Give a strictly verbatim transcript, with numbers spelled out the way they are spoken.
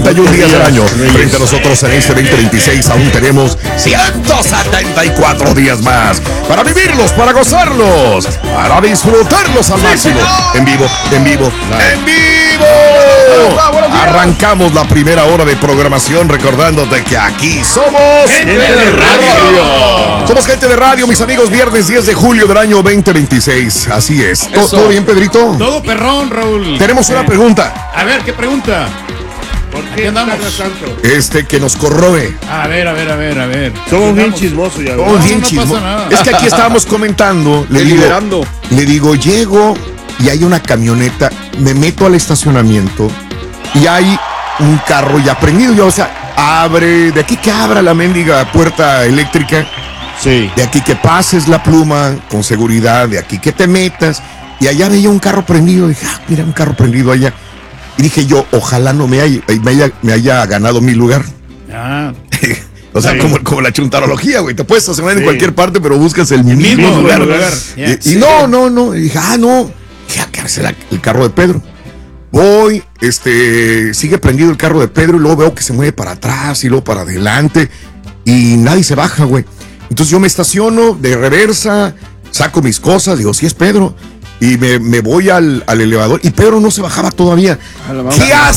treinta y un días del año. Frente a nosotros en este veinte veintiséis aún tenemos ciento setenta y cuatro días más para vivirlos, para gozarlos, para disfrutarlos al máximo. En vivo, en vivo, en vivo. Arrancamos la primera hora de programación recordándote que aquí somos Gente de Radio. Somos Gente de Radio, mis amigos, viernes diez de julio del año veinte veintiséis. Así es. ¿Todo, ¿todo bien, Pedrito? Todo perrón, Raúl. Tenemos una pregunta. A ver, ¿qué pregunta? ¿Por qué andamos tanto? Este que nos corroe. A ver, a ver, a ver, a ver. Somos bien chismosos ya. Somos No, bien no chismosos. pasa nada. Es que aquí estábamos comentando. Le digo, Deliberando. le digo, llego y hay una camioneta. Me meto al estacionamiento y hay un carro ya prendido. Yo, o sea, abre, de aquí que abra la mendiga puerta eléctrica. Sí. De aquí que pases la pluma con seguridad, de aquí que te metas. Y allá veía un carro prendido. Dije, ah, mira, un carro prendido allá. Y dije yo, ojalá no me haya, me haya, me haya ganado mi lugar. Ah, O sea, Sí. como, como la chuntarología, güey. Te puedes estacionar en Sí. cualquier parte, pero buscas el, mismo, mismo lugar. lugar. Y, Yeah. y Sí. no, no, no. Y dije, ah, no. Dije, ah, ¿qué será el carro de Pedro? Voy, este, sigue prendido el carro de Pedro y luego veo que se mueve para atrás y luego para adelante y nadie se baja, güey. Entonces yo me estaciono de reversa, saco mis cosas, digo, sí es Pedro. Y me, me voy al, al elevador y Pedro no se bajaba todavía. A la mamá. ¿Qué hace